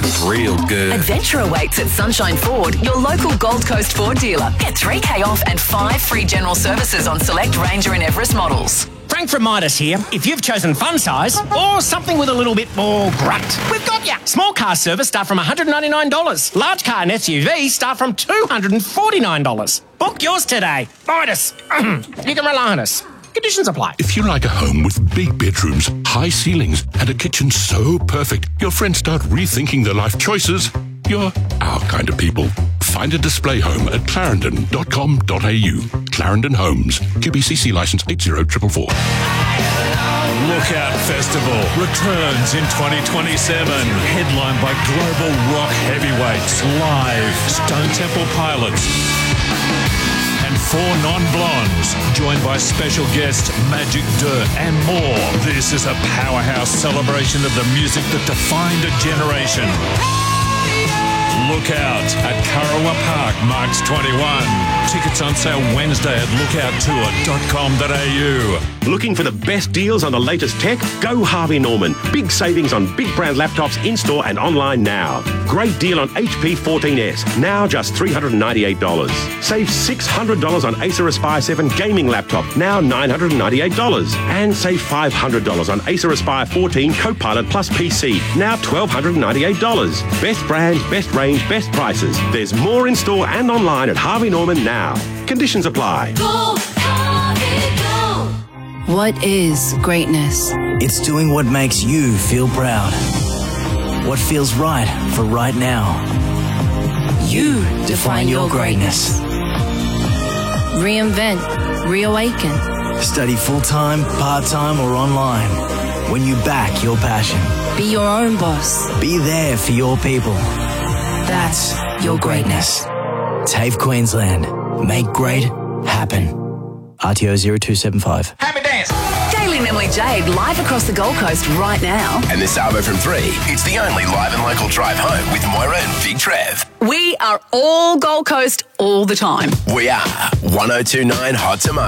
real good. Adventure awaits at Sunshine Ford, your local Gold Coast Ford dealer. Get $3,000 off and 5 free general services on select Ranger and Everest models. Frank from Midas here. If you've chosen fun size or something with a little bit more grunt, we've got ya. Small car service start from $199. Large car and SUV start from $249. Book yours today. Midas. You can rely on us. Conditions apply. If you like a home with big bedrooms, high ceilings, and a kitchen so perfect your friends start rethinking their life choices, you're our kind of people. Find a display home at clarendon.com.au. Clarendon Homes. QBCC licence 80444. Lookout Festival returns in 2027. Headlined by global rock heavyweights, Live, Stone Temple Pilots, and 4 non-blondes, joined by special guest Magic Dirt and more. This is a powerhouse celebration of the music that defined a generation. Lookout at Kurrawa Park, March 21. Tickets on sale Wednesday at lookouttour.com.au. Looking for the best deals on the latest tech? Go Harvey Norman. Big savings on big brand laptops in-store and online now. Great deal on HP 14S, now just $398. Save $600 on Acer Aspire 7 gaming laptop, now $998. And save $500 on Acer Aspire 14 Copilot Plus PC, now $1,298. Best brands, best range, best prices. There's more in store and online at Harvey Norman now. Conditions apply. Go, Harvey, go. What is greatness? It's doing what makes you feel proud. What feels right for right now. You define your greatness. Reinvent, reawaken. Study full-time, part-time, or online. When you back your passion. Be your own boss. Be there for your people. That's your greatness. TAFE Queensland. Make great happen. RTO 0275. Happy dance. Daily Nemley Jade live across the Gold Coast right now. And this Arvo from 3, it's the only live and local drive home with Moira and Big Trev. We are all Gold Coast all the time. We are 1029 Hot Tomato.